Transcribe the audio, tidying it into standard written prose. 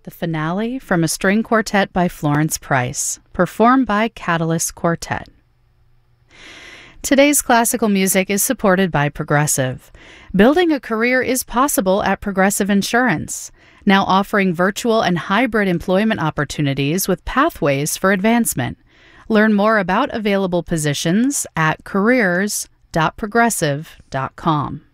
the finale from a string quartet by Florence Price, performed by Catalyst Quartet. Today's classical music is supported by Progressive. Building a career is possible at Progressive Insurance, now offering virtual and hybrid employment opportunities with pathways for advancement. Learn more about available positions at careers.progressive.com.